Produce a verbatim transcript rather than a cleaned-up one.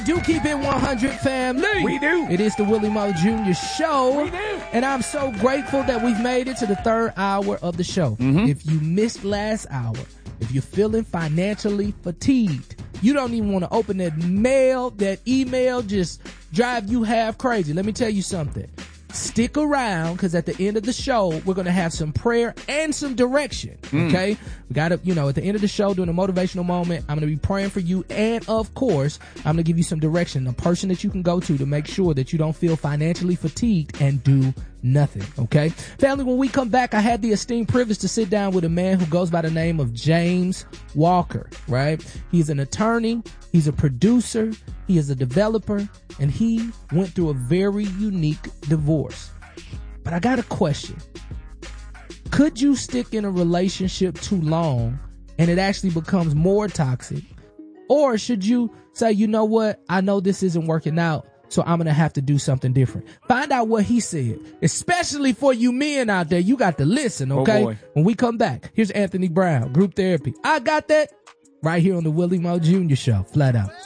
Do keep it one hundred, family. We do. It is the Willie Moe Junior Show. We do. And I'm so grateful that we've made it to the third hour of the show. Mm-hmm. If you missed last hour, if you're feeling financially fatigued, you don't even want to open that mail, that email just drive you half crazy. Let me tell you something. Stick around, because at the end of the show, we're going to have some prayer and some direction, okay? Mm. We got to, you know, at the end of the show, during a motivational moment, I'm going to be praying for you, and of course, I'm going to give you some direction, a person that you can go to to make sure that you don't feel financially fatigued and do nothing, okay? Family, when we come back, I had the esteemed privilege to sit down with a man who goes by the name of James Walker, right? He's an attorney, he's a producer, he is a developer, and he went through a very unique divorce. But I got a question. Could you stick in a relationship too long and it actually becomes more toxic? Or should you say, you know what, I know this isn't working out, so I'm going to have to do something different? Find out what he said, especially for you men out there. You got to listen, okay? Oh boy. When we come back, here's Anthony Brown, Group Therapy. I got that right here on the Willie Moe Junior Show, flat out.